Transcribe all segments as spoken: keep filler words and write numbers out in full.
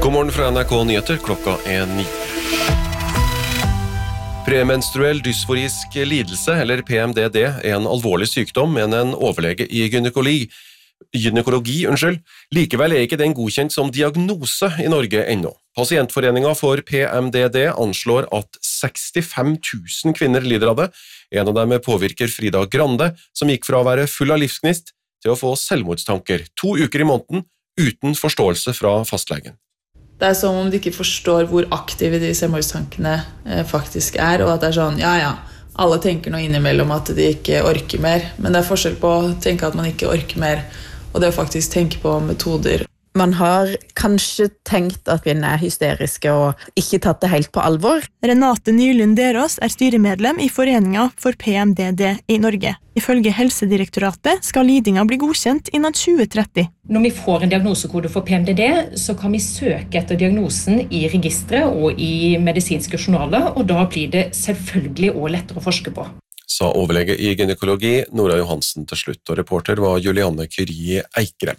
God morgen fra N R K Nyheter, klokka er ni. Premenstruell dysforisk lidelse, eller P M D D, er en alvorlig sykdom, men en overlege i gynekologi, gynekologi unnskyld. Likevel er ikke den godkjent som diagnose i Norge ennå. Pasientforeningen for P M D D anslår at sekstifem tusen kvinner lider av det. En av dem påvirker Frida Grande, som gikk fra å være full av livsgnist til å få selvmordstanker to uker i måneden uten forståelse fra fastlegen. Det er som om de ikke forstår hvor aktive de selvmordstankene faktisk er, og at det er sånn, ja ja, alle tenker noe innimellom at de ikke orker mer, men det er forskjell på å tenke at man ikke orker mer, og det å faktisk tenke på metoder. Man har kanskje tenkt at kvinner er hysteriske og ikke tatt det helt på alvor. Renate Nylund Derås er styremedlem i Foreningen for P M D D i Norge. Ifølge Helsedirektoratet skal lidinga bli godkjent innen tjue tretti. Når vi får en diagnosekode for P M D D, så kan vi søke etter diagnosen i registret og i medisinske journaler, og da blir det selvfølgelig også lettere å forske på. Sa overlege i gynekologi Nora Johansen til slutt, og reporter var Julianne Curie Eikrem.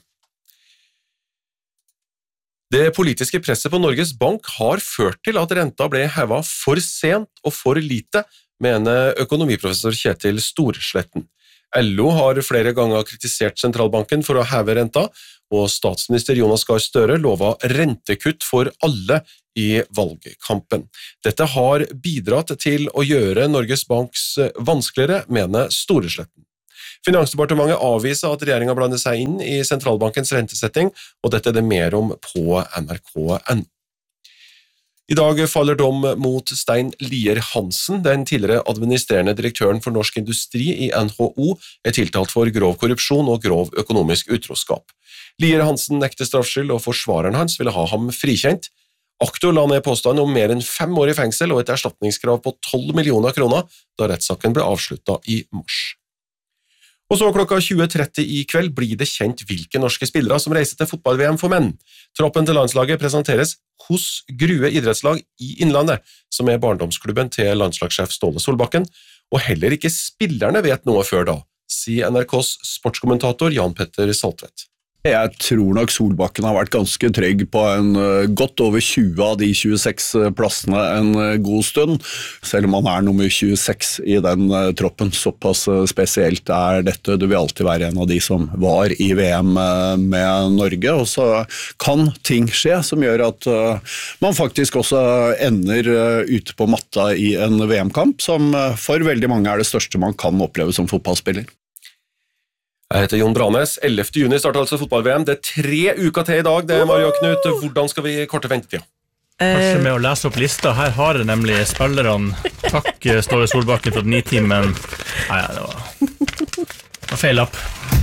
Det politiske presset på Norges Bank har ført til at renta ble hevet for sent og for lite, mener økonomiprofessor Kjetil Storsletten. L O har flere ganger kritisert sentralbanken for å heve renta, og statsminister Jonas Gahr Støre lovet rentekutt for alle i valgkampen. Dette har bidratt til å gjøre Norges Banks vanskeligere, mener Storsletten. Finansdepartementet avviser at regjeringen blander seg inn i sentralbankens rentesetting, og dette er det mer om på N R K punkt N O. I dag faller dom mot Stein Lier Hansen. Den tidligere administrerende direktøren for Norsk Industri i N H O er tiltalt for grov korrupsjon og grov økonomisk utroskap. Lier Hansen nekter straffskyld, og forsvareren hans ville ha ham frikjent. Aktor la ned påstand om mer enn fem år i fengsel og et erstatningskrav på tolv millioner kroner da rettssaken ble avsluttet i mars. Og så klokka tjue tretti i kveld blir det kjent hvilke norske spillere som reiser til fotball-V M for menn. Troppen til landslaget presenteres hos Grue idrettslag i Innlandet, som er barndomsklubben til landslagssjef Ståle Solbakken, og heller ikke spillerne vet noe før da, sier N R K's sportskommentator Jan Petter Saltvedt. Jeg tror nok Solbakken har vært ganske trygg på en uh, godt over tjue av de tjueseks plassene en uh, god stund, selv om han er nummer tjueseks i den uh, troppen. Såpass uh, spesielt er dette. Du vil alltid være en av de som var i V M uh, med Norge, og så kan ting skje som gjør at uh, man faktisk også ender uh, ute på matta i en V M-kamp, som uh, for veldig mange er det største man kan oppleve som fotballspiller. Jeg heter Jon Branes. ellevte juni starter altså fotball-V M. Det er tre uker til i dag. Det er Mario Knut. Hvordan skal vi korte ventetida? Kanskje med å lese opp lista. Her har det nemlig spillerne. Takk, Ståle Solbakken for nitimen. Nei, det var, det var feil lapp.